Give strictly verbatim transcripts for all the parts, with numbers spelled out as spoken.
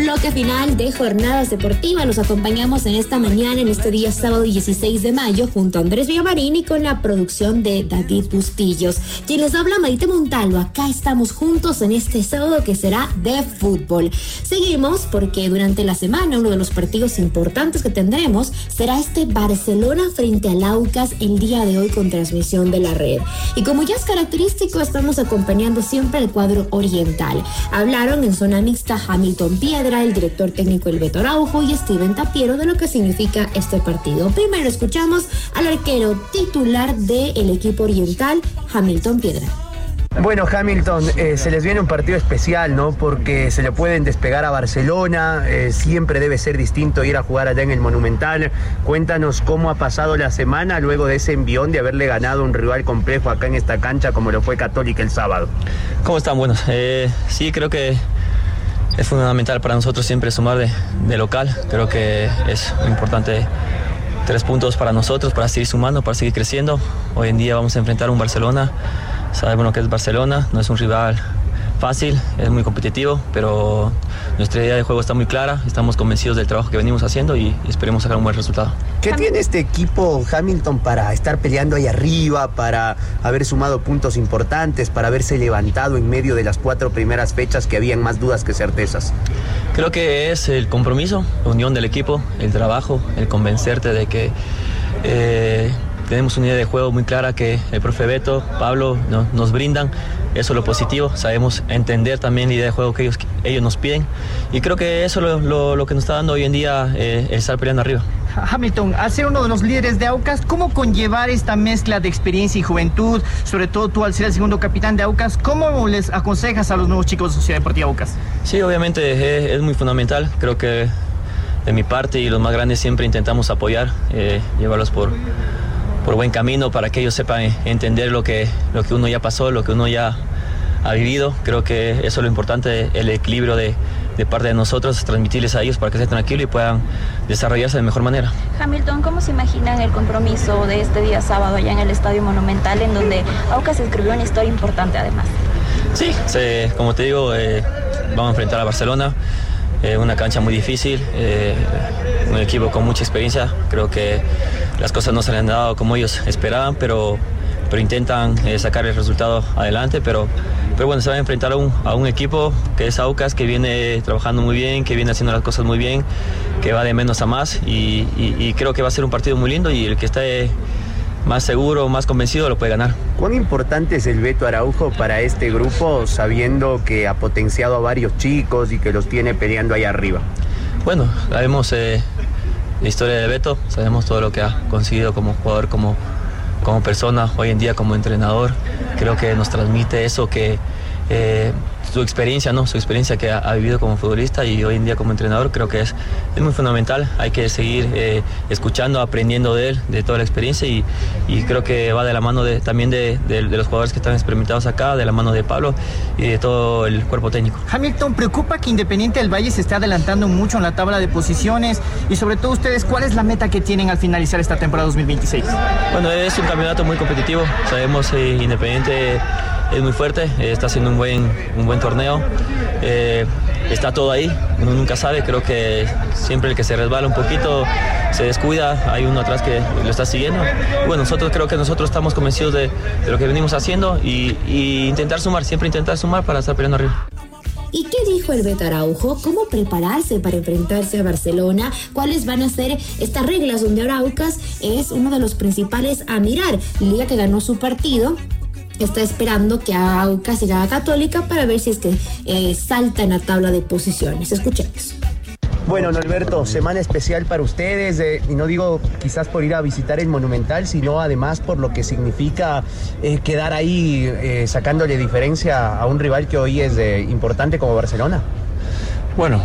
bloque final de Jornadas Deportivas. Los acompañamos en esta mañana, en este día sábado dieciséis de mayo, junto a Andrés Villamarín y con la producción de David Bustillos. Quien les habla, Maite Montalvo. Acá estamos juntos en este sábado que será de fútbol. Seguimos porque durante la semana uno de los partidos importantes que tendremos será este Barcelona frente al Aucas el día de hoy con transmisión de la red. Y como ya es característico, estamos acompañando siempre al cuadro oriental. Hablaron en zona mixta Hamilton Piedra, el director técnico El Beto Araujo y Steven Tapiero de lo que significa este partido. Primero escuchamos al arquero titular del equipo oriental, Hamilton Piedra. Bueno, Hamilton, eh, se les viene un partido especial, ¿no? Porque se le pueden despegar a Barcelona, eh, siempre debe ser distinto ir a jugar allá en el Monumental. Cuéntanos cómo ha pasado la semana luego de ese envión de haberle ganado a un rival complejo acá en esta cancha como lo fue Católica el sábado. ¿Cómo están? Buenos. Eh, sí, creo que es fundamental para nosotros siempre sumar de, de local. Creo que es importante tres puntos para nosotros, para seguir sumando, para seguir creciendo. Hoy en día vamos a enfrentar a un Barcelona. Sabemos lo que es Barcelona, no es un rival fácil, es muy competitivo, pero nuestra idea de juego está muy clara, estamos convencidos del trabajo que venimos haciendo y esperemos sacar un buen resultado. ¿Qué tiene este equipo, Hamilton, para estar peleando ahí arriba, para haber sumado puntos importantes, para haberse levantado en medio de las cuatro primeras fechas que habían más dudas que certezas? Creo que es el compromiso, la unión del equipo, el trabajo, el convencerte de que eh, tenemos una idea de juego muy clara que el profe Beto, Pablo no, nos brindan. Eso es lo positivo, sabemos entender también la idea de juego que ellos, ellos nos piden y creo que eso es lo, lo, lo que nos está dando hoy en día eh, el estar peleando arriba. Hamilton, al ser uno de los líderes de Aucas, ¿cómo conllevar esta mezcla de experiencia y juventud? Sobre todo tú al ser el segundo capitán de Aucas, ¿cómo les aconsejas a los nuevos chicos de Sociedad Deportiva Aucas? Sí, obviamente es, es muy fundamental, creo que de mi parte y los más grandes siempre intentamos apoyar, eh, llevarlos por... por buen camino para que ellos sepan entender lo que, lo que uno ya pasó, lo que uno ya ha vivido. Creo que eso es lo importante, el equilibrio de, de parte de nosotros, transmitirles a ellos para que estén tranquilos y puedan desarrollarse de mejor manera. Hamilton, ¿cómo se imaginan el compromiso de este día sábado allá en el Estadio Monumental, en donde Aucas escribió una historia importante además? Sí, se, como te digo, eh, vamos a enfrentar a Barcelona, eh, una cancha muy difícil, eh, un equipo con mucha experiencia. Creo que las cosas no se le han dado como ellos esperaban, pero, pero intentan eh, sacar el resultado adelante, pero, pero bueno, se va a enfrentar a un, a un equipo que es Aucas, que viene trabajando muy bien, que viene haciendo las cosas muy bien, que va de menos a más y, y, y creo que va a ser un partido muy lindo y el que esté más seguro, más convencido lo puede ganar. ¿Cuán importante es el Beto Araujo para este grupo, sabiendo que ha potenciado a varios chicos y que los tiene peleando ahí arriba? Bueno, sabemos eh, la historia de Beto, sabemos todo lo que ha conseguido como jugador, como, como persona, hoy en día como entrenador. Creo que nos transmite eso, que eh, su experiencia, ¿no? Su experiencia que ha, ha vivido como futbolista y hoy en día como entrenador, creo que es, es muy fundamental. Hay que seguir eh, escuchando, aprendiendo de él, de toda la experiencia y, y creo que va de la mano de, también de, de, de los jugadores que están experimentados acá, de la mano de Pablo y de todo el cuerpo técnico. Hamilton, preocupa que Independiente del Valle se esté adelantando mucho en la tabla de posiciones y sobre todo ustedes, ¿cuál es la meta que tienen al finalizar esta temporada dos mil veintiséis? Bueno, es un campeonato muy competitivo, sabemos eh, Independiente es muy fuerte, eh, está haciendo un buen, un buen torneo, eh, está todo ahí, uno nunca sabe, creo que siempre el que se resbala un poquito se descuida, hay uno atrás que lo está siguiendo. Y bueno, nosotros creo que nosotros estamos convencidos de, de lo que venimos haciendo y, y intentar sumar, siempre intentar sumar para estar peleando arriba. ¿Y qué dijo el Beto Araujo? ¿Cómo prepararse para enfrentarse a Barcelona? ¿Cuáles van a ser estas reglas donde ahora Aucas es uno de los principales a mirar? Liga que ganó su partido, está esperando que Aucas llegue a Católica para ver si es que eh, salta en la tabla de posiciones. Escuchemos. Bueno, Norberto, semana especial para ustedes, eh, y no digo quizás por ir a visitar el Monumental, sino además por lo que significa eh, quedar ahí eh, sacándole diferencia a un rival que hoy es eh, importante como Barcelona. Bueno,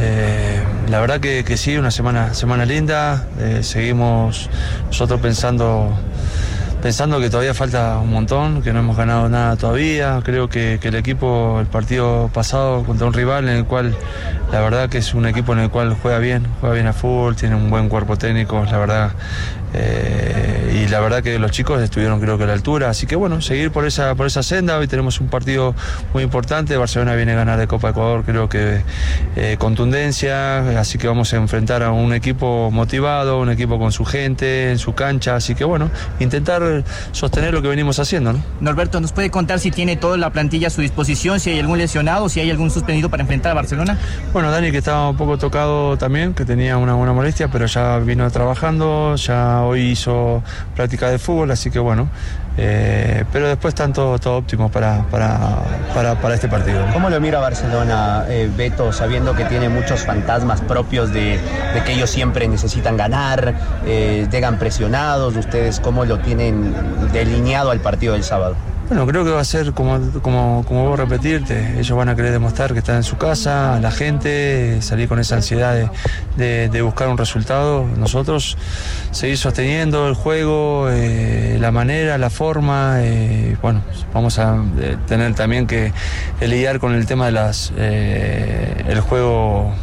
eh, la verdad que, que sí, una semana, semana linda, eh, seguimos nosotros pensando pensando que todavía falta un montón, que no hemos ganado nada todavía. Creo que, que el equipo, el partido pasado contra un rival en el cual la verdad que es un equipo en el cual juega bien, juega bien a fútbol, tiene un buen cuerpo técnico, la verdad. Eh, y la verdad que los chicos estuvieron creo que a la altura, así que bueno, seguir por esa por esa senda. Hoy tenemos un partido muy importante, Barcelona viene a ganar de Copa Ecuador, creo que eh, contundencia, así que vamos a enfrentar a un equipo motivado, un equipo con su gente, en su cancha, así que bueno, intentar sostener lo que venimos haciendo, ¿no? Norberto, ¿nos puede contar si tiene toda la plantilla a su disposición, si hay algún lesionado, si hay algún suspendido para enfrentar a Barcelona? Bueno, Dani, que estaba un poco tocado también, que tenía una buena molestia, pero ya vino trabajando, ya hoy hizo práctica de fútbol, así que bueno, eh, pero después están todo, todo óptimo para, para, para, para este partido. ¿Cómo lo mira Barcelona, eh, Beto, sabiendo que tiene muchos fantasmas propios de, de que ellos siempre necesitan ganar, eh, llegan presionados? ¿Ustedes cómo lo tienen delineado al partido del sábado? Bueno, creo que va a ser como, como, como vos repetirte, ellos van a querer demostrar que están en su casa, la gente, salir con esa ansiedad de, de, de buscar un resultado, nosotros seguir sosteniendo el juego, eh, la manera, la forma, eh, bueno, vamos a eh, tener también que, que lidiar con el tema de las eh, el juego.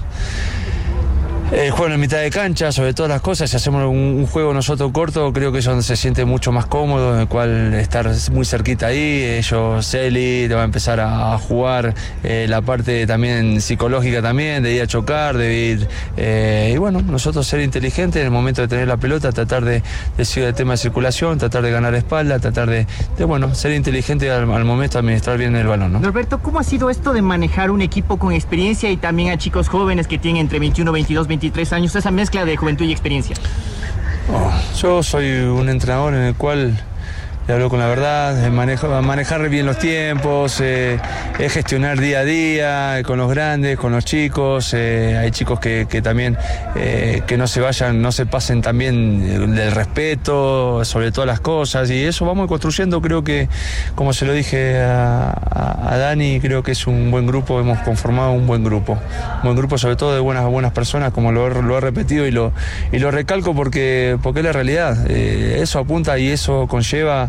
El juego en la mitad de cancha, sobre todas las cosas, si hacemos un, un juego nosotros corto, creo que es donde se siente mucho más cómodo, en el cual estar muy cerquita ahí, ellos, Celi, te va a empezar a, a jugar eh, la parte también psicológica también, de ir a chocar, de ir, eh, y bueno, nosotros ser inteligentes en el momento de tener la pelota, tratar de decir el tema de circulación, tratar de ganar espalda, tratar de, de bueno, ser inteligente al, al momento de administrar bien el balón, ¿no? Norberto, ¿cómo ha sido esto de manejar un equipo con experiencia y también a chicos jóvenes que tienen entre veintiuno, veintidós, veintitrés años, esa mezcla de juventud y experiencia? Oh, yo soy un entrenador en el cual le hablo con la verdad, manejo, manejar bien los tiempos, eh, es gestionar día a día, eh, con los grandes, con los chicos, eh, hay chicos que, que también eh, que no se vayan, no se pasen también del respeto sobre todas las cosas, y eso vamos construyendo. Creo que, como se lo dije a, a, a Dani, creo que es un buen grupo, hemos conformado un buen grupo, un buen grupo sobre todo de buenas buenas personas, como lo, lo he repetido y lo, y lo recalco porque, porque es la realidad, eh, eso apunta y eso conlleva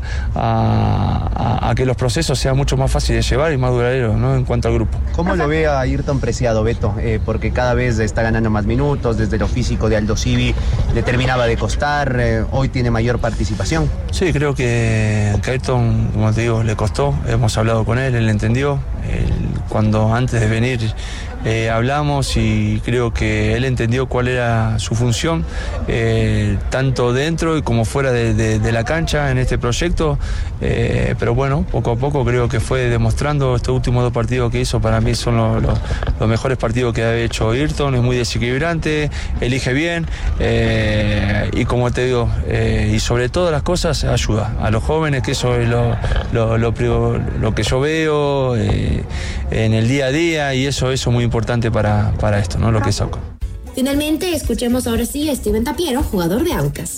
A, a, a que los procesos sean mucho más fáciles de llevar y más duraderos, ¿no? En cuanto al grupo. ¿Cómo lo ve a Ayrton Preciado, Beto? Eh, porque cada vez está ganando más minutos, desde lo físico de Aldo Civi le terminaba de costar, eh, hoy tiene mayor participación. Sí, creo que, que a Ayrton, como te digo, le costó, hemos hablado con él, él entendió, él, cuando antes de venir Eh, hablamos y creo que él entendió cuál era su función, eh, tanto dentro y como fuera de, de, de la cancha en este proyecto, eh, pero bueno, poco a poco creo que fue demostrando. Estos últimos dos partidos que hizo para mí son los, los, los mejores partidos que ha hecho Ayrton, es muy desequilibrante, elige bien, eh, y como te digo, eh, y sobre todas las cosas ayuda a los jóvenes, que eso es lo, lo, lo, lo, lo que yo veo eh, en el día a día, y eso, eso es muy importante para, para esto, ¿no? Lo que es Aucas. Finalmente, escuchemos ahora sí a Steven Tapiero, jugador de Aucas.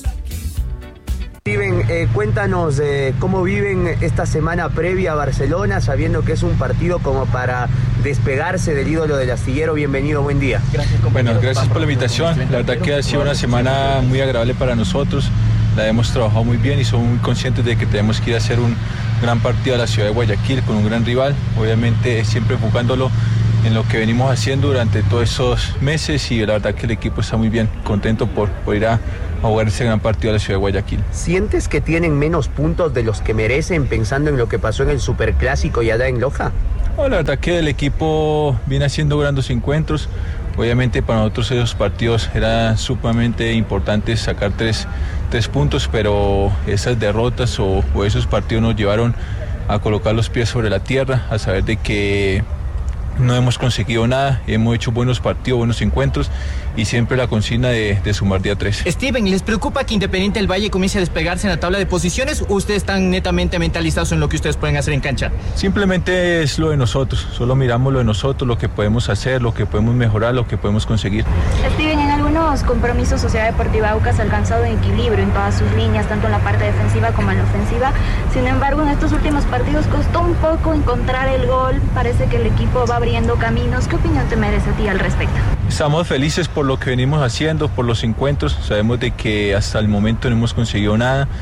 Steven, eh, cuéntanos eh, cómo viven esta semana previa a Barcelona, sabiendo que es un partido como para despegarse del ídolo del astillero. Bienvenido, buen día. Gracias, bueno, gracias por la invitación. La verdad que ha sido una semana muy agradable para nosotros. La hemos trabajado muy bien y somos muy conscientes de que tenemos que ir a hacer un gran partido a la ciudad de Guayaquil con un gran rival. Obviamente siempre enfocándolo en lo que venimos haciendo durante todos esos meses, y la verdad que el equipo está muy bien, contento por, por ir a, a jugar ese gran partido a la ciudad de Guayaquil. ¿Sientes que tienen menos puntos de los que merecen, pensando en lo que pasó en el Superclásico y allá en Loja? No, la verdad que el equipo viene haciendo grandes encuentros. Obviamente para nosotros esos partidos eran sumamente importantes sacar tres, tres puntos, pero esas derrotas o, o esos partidos nos llevaron a colocar los pies sobre la tierra, a saber de que no hemos conseguido nada, hemos hecho buenos partidos, buenos encuentros, y siempre la consigna de, de sumar día tres. Steven, ¿les preocupa que Independiente del Valle comience a despegarse en la tabla de posiciones, o ustedes están netamente mentalizados en lo que ustedes pueden hacer en cancha? Simplemente es lo de nosotros, solo miramos lo de nosotros, lo que podemos hacer, lo que podemos mejorar, lo que podemos conseguir. Steven, en algunos compromisos Sociedad Deportiva Aucas ha alcanzado un equilibrio en todas sus líneas, tanto en la parte defensiva como en la ofensiva. Sin embargo, en estos últimos partidos costó un poco encontrar el gol, parece que el equipo va abriendo caminos. ¿Qué opinión te merece a ti al respecto? Estamos felices por lo que venimos haciendo, por los encuentros. Sabemos de que hasta el momento no hemos conseguido nada.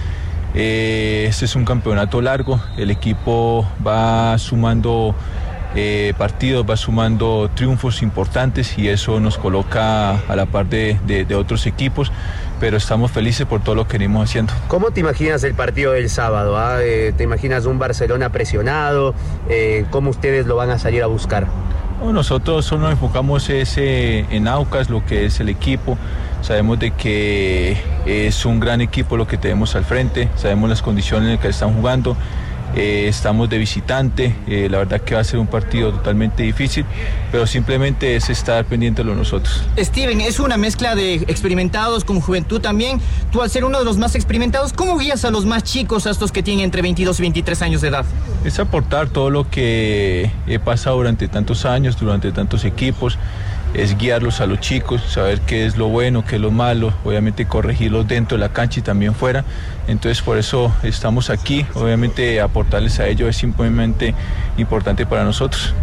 Eh, este es un campeonato largo, el equipo va sumando eh, partidos, va sumando triunfos importantes y eso nos coloca a la par de, de, de otros equipos, pero estamos felices por todo lo que venimos haciendo. ¿Cómo te imaginas el partido del sábado? Ah? Eh, ¿Te imaginas un Barcelona presionado? Eh, ¿Cómo ustedes lo van a salir a buscar? Bueno, nosotros solo nos enfocamos ese, en Aucas, lo que es el equipo. Sabemos de que es un gran equipo lo que tenemos al frente, sabemos las condiciones en las que están jugando. Eh, estamos de visitante, eh, la verdad que va a ser un partido totalmente difícil, pero simplemente es estar pendiente de lo nosotros. Steven, es una mezcla de experimentados con juventud también. Tú, al ser uno de los más experimentados, ¿cómo guías a los más chicos, a estos que tienen entre veintidós y veintitrés años de edad? Es aportar todo lo que he pasado durante tantos años, durante tantos equipos. Es guiarlos a los chicos, saber qué es lo bueno, qué es lo malo, obviamente corregirlos dentro de la cancha y también fuera. Entonces por eso estamos aquí, obviamente aportarles a ellos es simplemente importante para nosotros.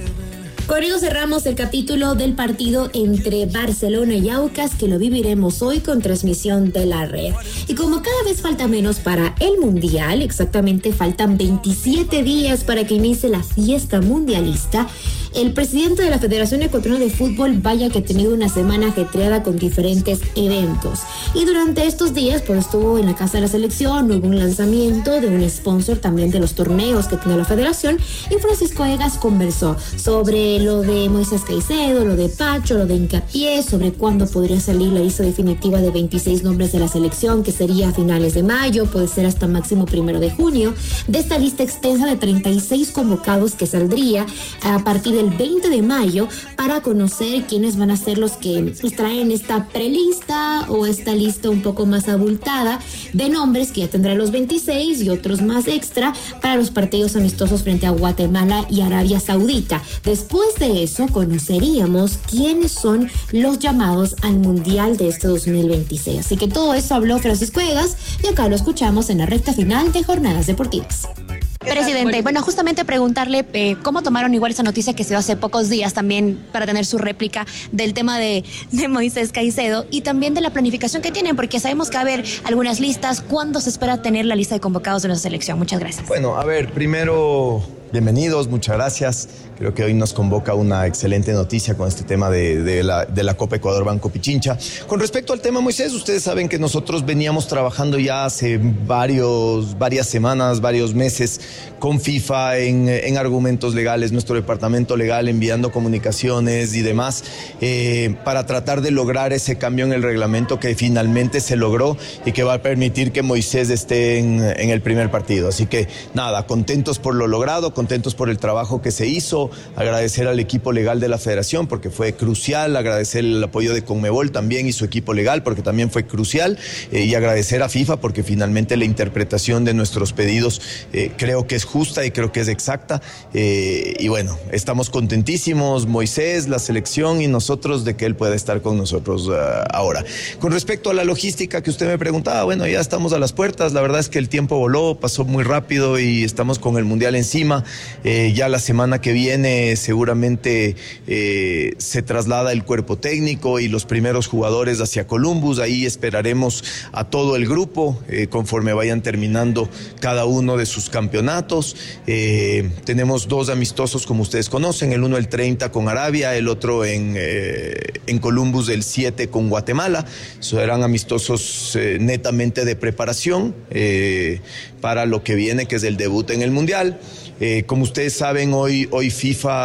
Con ello cerramos el capítulo del partido entre Barcelona y Aucas, que lo viviremos hoy con transmisión de la red. Y como cada vez falta menos para el Mundial, exactamente faltan veintisiete días para que inicie la fiesta mundialista, el presidente de la Federación Ecuatoriana de Fútbol, vaya que ha tenido una semana ajetreada con diferentes eventos. Y durante estos días, pues estuvo en la Casa de la Selección, hubo un lanzamiento de un sponsor también de los torneos que tiene la Federación, y Francisco Egas conversó sobre lo de Moisés Caicedo, lo de Pacho, lo de Hincapié, sobre cuándo podría salir la lista definitiva de veintiséis nombres de la selección, que sería a finales de mayo, puede ser hasta máximo primero de junio, de esta lista extensa de treinta y seis convocados que saldría a partir del veinte de mayo para conocer quiénes van a ser los que traen esta prelista o esta lista un poco más abultada de nombres que ya tendrá los veintiséis y otros más extra para los partidos amistosos frente a Guatemala y Arabia Saudita. Después de eso conoceríamos quiénes son los llamados al Mundial de este dos mil veintiséis. Así que todo eso habló Francisco Egas y acá lo escuchamos en la recta final de Jornadas Deportivas. Presidente, bueno, justamente preguntarle eh, cómo tomaron igual esa noticia que se dio hace pocos días también para tener su réplica del tema de, de Moisés Caicedo y también de la planificación que tienen, porque sabemos que va a haber algunas listas. ¿Cuándo se espera tener la lista de convocados de nuestra selección? Muchas gracias. Bueno, a ver, primero, bienvenidos, muchas gracias. Creo que hoy nos convoca una excelente noticia con este tema de, de, la, de la Copa Ecuador Banco Pichincha. Con respecto al tema Moisés, ustedes saben que nosotros veníamos trabajando ya hace varios, varias semanas, varios meses con FIFA en, en argumentos legales, nuestro departamento legal enviando comunicaciones y demás eh, para tratar de lograr ese cambio en el reglamento que finalmente se logró y que va a permitir que Moisés esté en, en el primer partido. Así que nada, contentos por lo logrado, contentos por el trabajo que se hizo. Agradecer al equipo legal de la Federación porque fue crucial, agradecer el apoyo de Conmebol también y su equipo legal porque también fue crucial eh, y agradecer a FIFA porque finalmente la interpretación de nuestros pedidos eh, creo que es justa y creo que es exacta eh, y bueno, estamos contentísimos, Moisés, la selección y nosotros de que él pueda estar con nosotros uh, ahora. Con respecto a la logística que usted me preguntaba, bueno, ya estamos a las puertas, la verdad es que el tiempo voló, pasó muy rápido y estamos con el Mundial encima, eh, ya la semana que viene seguramente eh, se traslada el cuerpo técnico y los primeros jugadores hacia Columbus. Ahí esperaremos a todo el grupo eh, conforme vayan terminando cada uno de sus campeonatos. Eh, tenemos dos amistosos, como ustedes conocen, el uno el treinta con Arabia, el otro en, eh, en Columbus el siete con Guatemala. Serán amistosos eh, netamente de preparación eh, para lo que viene, que es el debut en el Mundial. Eh, como ustedes saben, hoy, hoy FIFA